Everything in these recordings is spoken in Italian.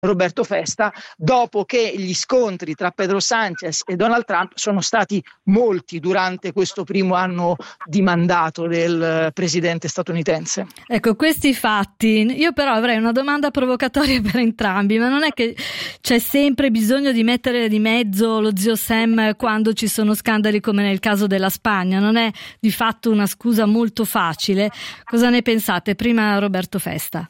Roberto Festa, dopo che gli scontri tra Pedro Sánchez e Donald Trump sono stati molti durante questo primo anno di mandato del presidente statunitense. Ecco, questi fatti, io però avrei una domanda provocatoria per entrambi, ma non è che c'è sempre bisogno di mettere di mezzo lo zio Sam quando ci sono scandali come nel caso della Spagna? Non è di fatto una scusa molto facile? Cosa ne pensate? Prima Roberto Festa.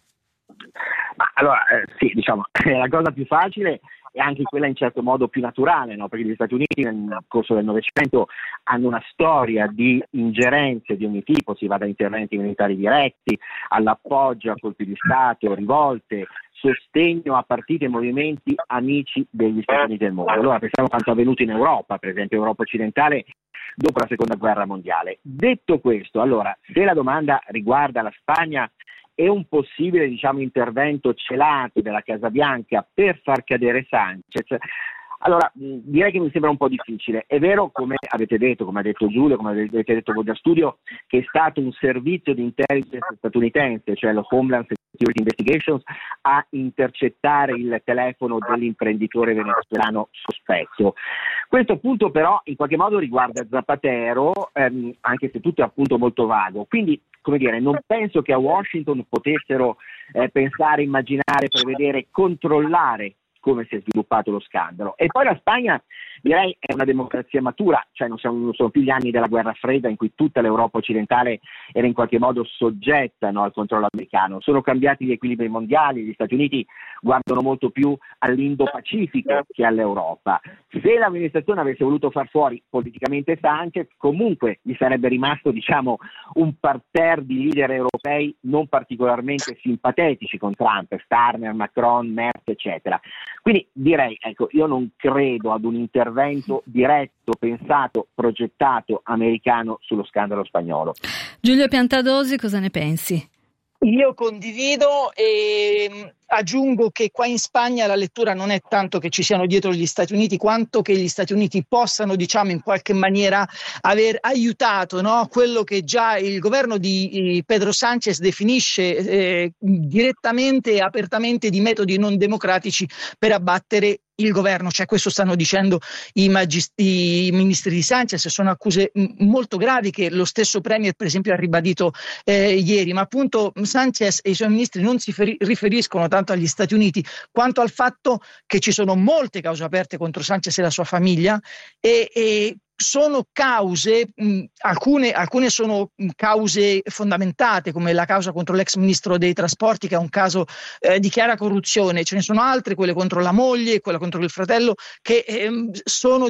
Allora, sì, diciamo, la cosa più facile è anche quella in certo modo più naturale, no? Perché gli Stati Uniti nel corso del Novecento hanno una storia di ingerenze di ogni tipo, si va da interventi militari diretti all'appoggio a colpi di Stato, rivolte, sostegno a partiti e movimenti amici degli Stati Uniti del mondo. Allora pensiamo a quanto è avvenuto in Europa, per esempio Europa occidentale dopo la Seconda Guerra Mondiale. Detto questo, allora, se la domanda riguarda la Spagna e un possibile, intervento celato della Casa Bianca per far cadere Sánchez, allora direi che mi sembra un po' difficile. È vero, come avete detto, come ha detto Giulio, come avete detto voi da studio, che è stato un servizio di intelligence statunitense, cioè lo Homeland Security Investigations, a intercettare il telefono dell'imprenditore venezuelano sospetto. Questo punto però in qualche modo riguarda Zapatero, anche se tutto è appunto molto vago. Quindi, non penso che a Washington potessero pensare, immaginare, prevedere, controllare come si è sviluppato lo scandalo. E poi la Spagna, direi, è una democrazia matura, cioè non sono più gli anni della guerra fredda in cui tutta l'Europa occidentale era in qualche modo soggetta, al controllo americano. Sono cambiati gli equilibri mondiali, gli Stati Uniti guardano molto più all'Indo-Pacifico che all'Europa. Se l'amministrazione avesse voluto far fuori politicamente Sánchez, comunque gli sarebbe rimasto, un parterre di leader europei non particolarmente simpatetici con Trump, Starmer, Macron, Merkel, eccetera. Quindi direi, io non credo ad un intervento diretto, pensato, progettato americano sullo scandalo spagnolo. Giulio Piantadosi, cosa ne pensi? Io condivido e aggiungo che qua in Spagna la lettura non è tanto che ci siano dietro gli Stati Uniti, quanto che gli Stati Uniti possano, in qualche maniera aver aiutato, quello che già il governo di Pedro Sánchez definisce direttamente e apertamente di metodi non democratici per abbattere il governo. Cioè, questo stanno dicendo i ministri di Sánchez. Sono accuse molto gravi che lo stesso premier, per esempio, ha ribadito ieri, ma appunto Sánchez e i suoi ministri non si riferiscono tanto agli Stati Uniti quanto al fatto che ci sono molte cause aperte contro Sánchez e la sua famiglia e sono cause, alcune sono cause fondamentate, come la causa contro l'ex ministro dei trasporti, che è un caso di chiara corruzione. Ce ne sono altre, quelle contro la moglie, quella contro il fratello, che sono,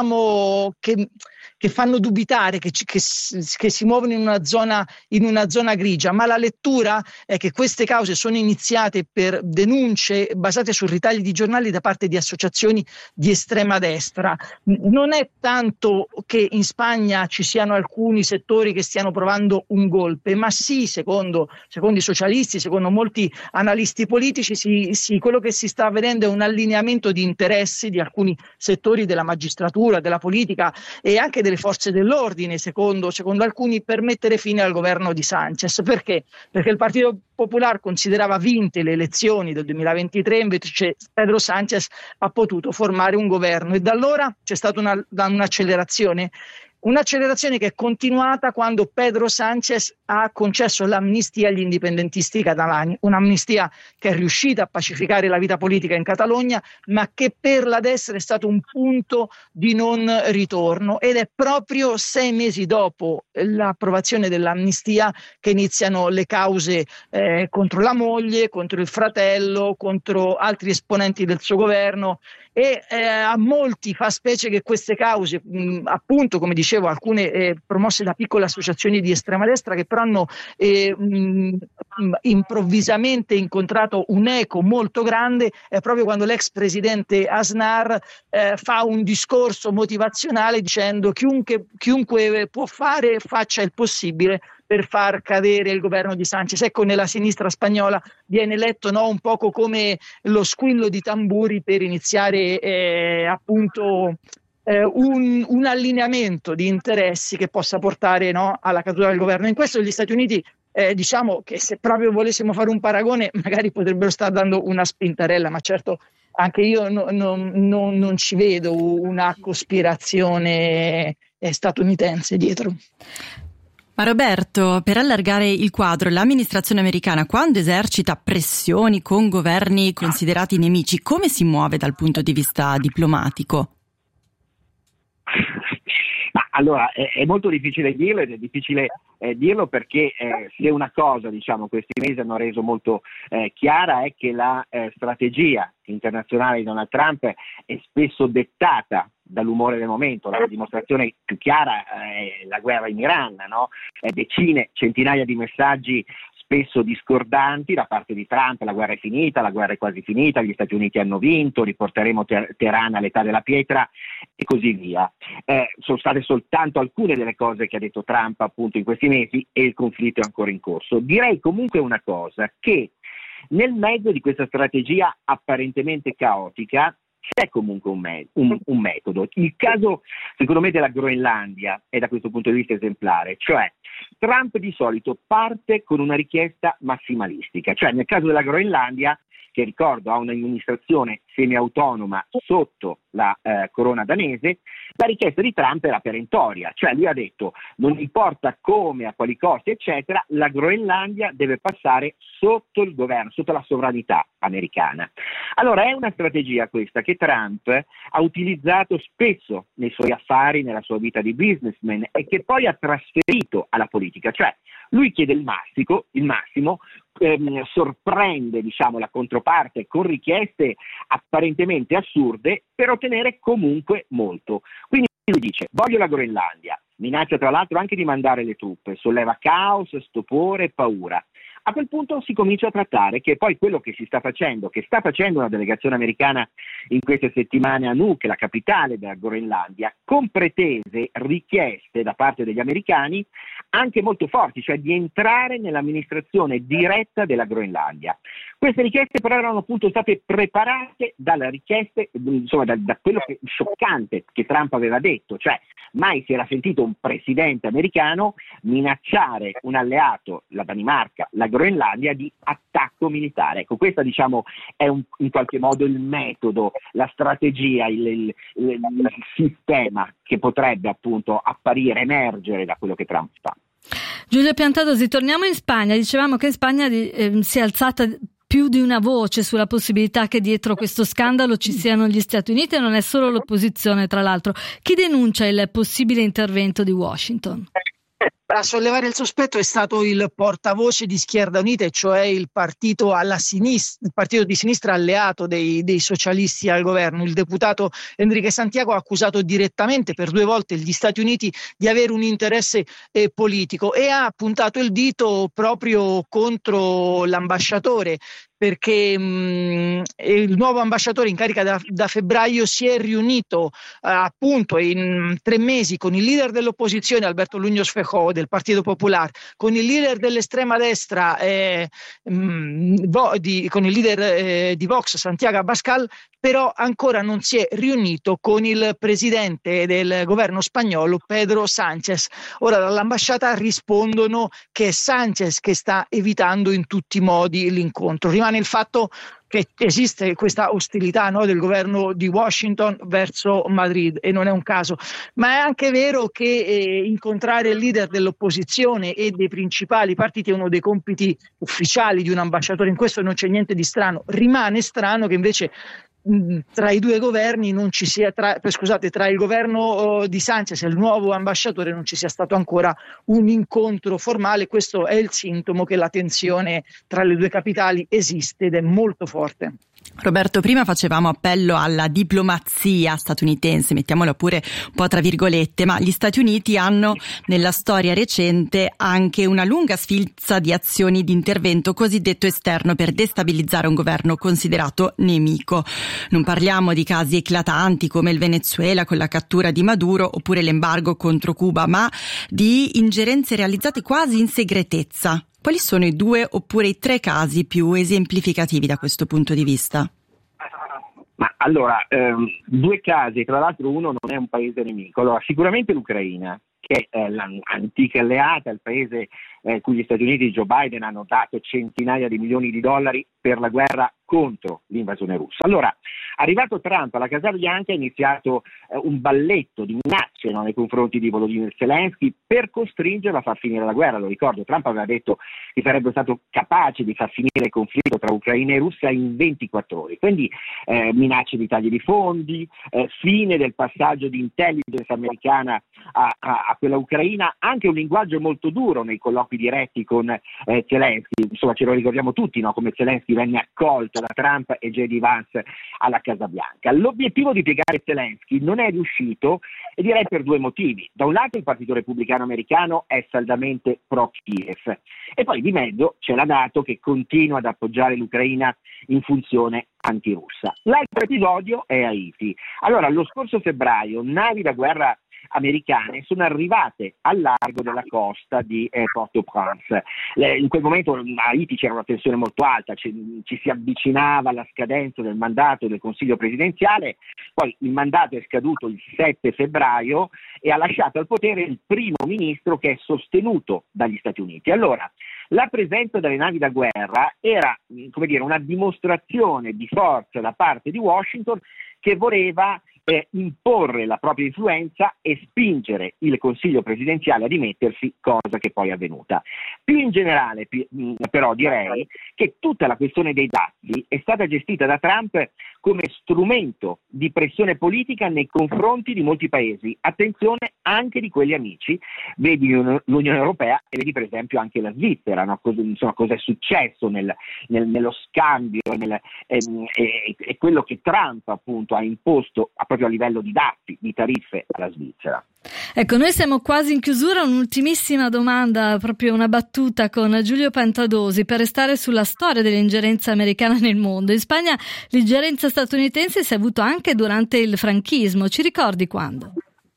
che fanno dubitare, che si muovono in una zona grigia, ma la lettura è che queste cause sono iniziate per denunce basate su ritagli di giornali da parte di associazioni di estrema destra. Non è tanto che in Spagna ci siano alcuni settori che stiano provando un golpe, ma sì, secondo i socialisti, secondo molti analisti politici, quello che si sta vedendo è un allineamento di interessi di alcuni settori della magistratura, della politica e anche delle forze dell'ordine, secondo alcuni, per mettere fine al governo di Sánchez. Perché? Perché il Partito Popular considerava vinte le elezioni del 2023, invece Pedro Sánchez ha potuto formare un governo e da allora c'è stata un'accelerazione che è continuata quando Pedro Sánchez ha concesso l'amnistia agli indipendentisti catalani, un'amnistia che è riuscita a pacificare la vita politica in Catalogna, ma che per la destra è stato un punto di non ritorno, ed è proprio 6 mesi dopo l'approvazione dell'amnistia che iniziano le cause contro la moglie, contro il fratello, contro altri esponenti del suo governo. E a molti fa specie che queste cause, appunto, come dicevo, alcune promosse da piccole associazioni di estrema destra, che però hanno improvvisamente incontrato un eco molto grande, è proprio quando l'ex presidente Aznar fa un discorso motivazionale dicendo chiunque può fare, faccia il possibile per far cadere il governo di Sánchez. Ecco, nella sinistra spagnola viene letto un poco come lo squillo di tamburi per iniziare appunto un allineamento di interessi che possa portare alla caduta del governo. In questo gli Stati Uniti diciamo che se proprio volessimo fare un paragone magari potrebbero stare dando una spintarella, ma certo anche io non ci vedo una cospirazione statunitense dietro. Ma Roberto, per allargare il quadro, l'amministrazione americana, quando esercita pressioni con governi considerati nemici, come si muove dal punto di vista diplomatico? Ma allora è molto difficile dirlo, ed è difficile dirlo perché se una cosa, diciamo, questi mesi hanno reso molto chiara è che la strategia internazionale di Donald Trump è spesso dettata dall'umore del momento. La dimostrazione più chiara è la guerra in Iran, no? Decine, centinaia di messaggi spesso discordanti da parte di Trump: la guerra è finita, la guerra è quasi finita, gli Stati Uniti hanno vinto, riporteremo Teheran all'età della pietra e così via. Sono state soltanto alcune delle cose che ha detto Trump appunto in questi mesi, e il conflitto è ancora in corso. Direi comunque una cosa, che nel mezzo di questa strategia apparentemente caotica c'è comunque un metodo. Il caso, secondo me, della Groenlandia è da questo punto di vista esemplare, cioè Trump di solito parte con una richiesta massimalistica, cioè nel caso della Groenlandia, che ricordo ha un'amministrazione semi-autonoma sotto la corona danese, la richiesta di Trump era perentoria, cioè lui ha detto: non importa come, a quali costi, eccetera, la Groenlandia deve passare sotto il governo, sotto la sovranità americana. Allora è una strategia questa che Trump ha utilizzato spesso nei suoi affari, nella sua vita di businessman, e che poi ha trasferito alla politica, cioè lui chiede il massimo, sorprende, diciamo, la controparte con richieste apparentemente assurde per ottenere comunque molto. Quindi lui dice: voglio la Groenlandia, minaccia tra l'altro anche di mandare le truppe, solleva caos, stupore, paura. A quel punto si comincia a trattare, che è poi quello che si sta facendo, che sta facendo una delegazione americana in queste settimane a Nuuk, la capitale della Groenlandia, con pretese, richieste da parte degli americani anche molto forti, cioè di entrare nell'amministrazione diretta della Groenlandia. Queste richieste però erano appunto state preparate dalle richieste, insomma, da quello scioccante che Trump aveva detto, cioè mai si era sentito un presidente americano minacciare un alleato, la Danimarca, la Groenlandia, di attacco militare. Ecco, questa, diciamo, è in qualche modo il metodo, la strategia, il sistema che potrebbe appunto apparire, emergere da quello che Trump fa. Giulio Piantadosi, torniamo in Spagna. Dicevamo che in Spagna si è alzata più di una voce sulla possibilità che dietro questo scandalo ci siano gli Stati Uniti, e non è solo l'opposizione, tra l'altro. Chi denuncia il possibile intervento di Washington? A sollevare il sospetto è stato il portavoce di Izquierda Unita, cioè il partito alla sinistra, il partito di sinistra alleato dei socialisti al governo. Il deputato Enrique Santiago ha accusato direttamente per 2 volte gli Stati Uniti di avere un interesse politico, e ha puntato il dito proprio contro l'ambasciatore, perché il nuovo ambasciatore in carica da febbraio si è riunito appunto in 3 mesi con il leader dell'opposizione Alberto Núñez Feijóo del Partito Popular, con il leader dell'estrema destra con il leader di Vox Santiago Abascal, però ancora non si è riunito con il presidente del governo spagnolo Pedro Sánchez. Ora dall'ambasciata rispondono che è Sánchez che sta evitando in tutti i modi l'incontro. Rimane il fatto che esiste questa ostilità, no, del governo di Washington verso Madrid, e non è un caso, ma è anche vero che incontrare il leader dell'opposizione e dei principali partiti è uno dei compiti ufficiali di un ambasciatore. In questo non c'è niente di strano. Rimane strano che invece tra i 2 governi non ci sia, tra il governo di Sánchez e il nuovo ambasciatore non ci sia stato ancora un incontro formale. Questo è il sintomo che la tensione tra le 2 capitali esiste ed è molto forte. Roberto, prima facevamo appello alla diplomazia statunitense, mettiamola pure un po' tra virgolette, ma gli Stati Uniti hanno nella storia recente anche una lunga sfilza di azioni di intervento cosiddetto esterno per destabilizzare un governo considerato nemico. Non parliamo di casi eclatanti come il Venezuela con la cattura di Maduro oppure l'embargo contro Cuba, ma di ingerenze realizzate quasi in segretezza. Quali sono i 2 oppure i 3 casi più esemplificativi da questo punto di vista? Ma allora, 2 casi, tra l'altro uno non è un paese nemico. Allora, sicuramente l'Ucraina, che è l'antica alleata, il paese cui gli Stati Uniti di Joe Biden hanno dato centinaia di milioni di dollari per la guerra contro l'invasione russa. Allora, arrivato Trump alla Casa Bianca, è iniziato un balletto di minacce, no, nei confronti di Volodymyr Zelensky per costringerlo a far finire la guerra. Lo ricordo, Trump aveva detto che sarebbe stato capace di far finire il conflitto tra Ucraina e Russia in 24 ore. Quindi minacce di tagli di fondi, fine del passaggio di intelligence americana a quella ucraina, anche un linguaggio molto duro nei colloqui diretti con Zelensky. Insomma, ce lo ricordiamo tutti, no? Come Zelensky venne accolto da Trump e J.D. Vance alla Casa Bianca. L'obiettivo di piegare Zelensky non è riuscito, e direi per due motivi. Da un lato il Partito Repubblicano americano è saldamente pro-Kiev, e poi di mezzo c'è la NATO che continua ad appoggiare l'Ucraina in funzione antirussa. L'altro episodio è Haiti. Allora, lo scorso febbraio navi da guerra americane sono arrivate al largo della costa di Port-au-Prince. In quel momento a Haiti c'era una tensione molto alta, ci si avvicinava alla scadenza del mandato del Consiglio presidenziale, poi il mandato è scaduto il 7 febbraio e ha lasciato al potere il primo ministro che è sostenuto dagli Stati Uniti. Allora, la presenza delle navi da guerra era, come dire, una dimostrazione di forza da parte di Washington, che voleva imporre la propria influenza e spingere il Consiglio presidenziale a dimettersi, cosa che poi è avvenuta. Più in generale, però, direi che tutta la questione dei dazi è stata gestita da Trump come strumento di pressione politica nei confronti di molti paesi, attenzione anche di quelli amici, vedi l'Unione Europea e vedi per esempio anche la Svizzera, no? Cosa è successo nello scambio e quello che Trump appunto ha imposto proprio a livello di dazi, di tariffe alla Svizzera. Ecco, noi siamo quasi in chiusura, un'ultimissima domanda, proprio una battuta con Giulio Pantadosi per restare sulla storia dell'ingerenza americana nel mondo. In Spagna l'ingerenza statunitense si è avuta anche durante il franchismo, ci ricordi quando?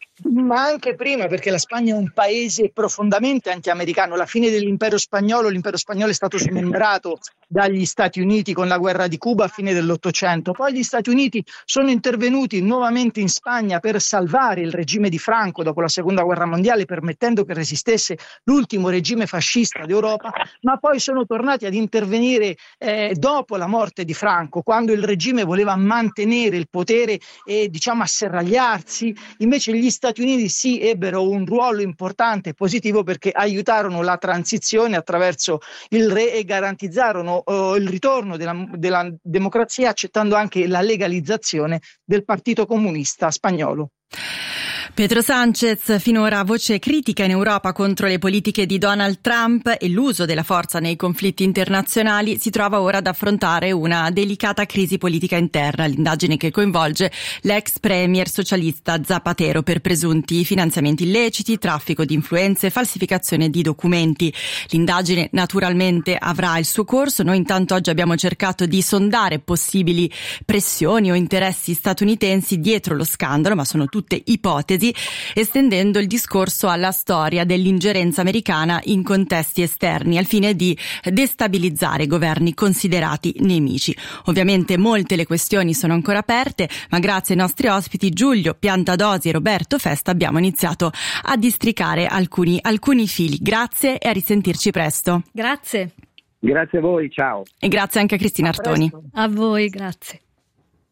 Ma anche prima, perché la Spagna è un paese profondamente anti-americano. Alla fine dell'impero spagnolo, l'impero spagnolo è stato smembrato dagli Stati Uniti con la guerra di Cuba a fine dell'Ottocento. Poi gli Stati Uniti sono intervenuti nuovamente in Spagna per salvare il regime di Franco dopo la Seconda Guerra Mondiale, permettendo che resistesse l'ultimo regime fascista d'Europa, ma poi sono tornati ad intervenire dopo la morte di Franco, quando il regime voleva mantenere il potere e asserragliarsi. Invece gli Stati Uniti sì, ebbero un ruolo importante e positivo, perché aiutarono la transizione attraverso il re e garantizzarono il ritorno della democrazia, accettando anche la legalizzazione del Partito Comunista spagnolo. Pedro Sánchez, finora voce critica in Europa contro le politiche di Donald Trump e l'uso della forza nei conflitti internazionali, si trova ora ad affrontare una delicata crisi politica interna, l'indagine che coinvolge l'ex premier socialista Zapatero per presunti finanziamenti illeciti, traffico di influenze, falsificazione di documenti. L'indagine naturalmente avrà il suo corso. Noi intanto oggi abbiamo cercato di sondare possibili pressioni o interessi statunitensi dietro lo scandalo, ma sono tutte ipotesi, estendendo il discorso alla storia dell'ingerenza americana in contesti esterni al fine di destabilizzare governi considerati nemici. Ovviamente molte le questioni sono ancora aperte, ma grazie ai nostri ospiti Giulio Piantadosi e Roberto Festa abbiamo iniziato a districare alcuni fili. Grazie e a risentirci presto. Grazie. Grazie a voi, ciao. E grazie anche a Cristina Artoni. A voi, grazie.